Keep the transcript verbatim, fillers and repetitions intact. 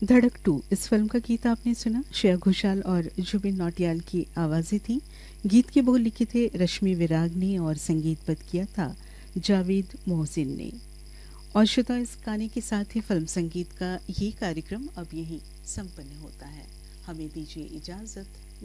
धड़क टू इस फिल्म का गीत आपने सुना। श्रेया घोषाल और जुबिन नौटियाल की आवाज़ें थी। गीत के बोल लिखे थे रश्मि विराग ने और संगीतबद्ध किया था जावेद मोहसिन ने। और श्रोता, इस गाने के साथ ही फिल्म संगीत का ये कार्यक्रम अब यहीं संपन्न होता है। हमें दीजिए इजाज़त।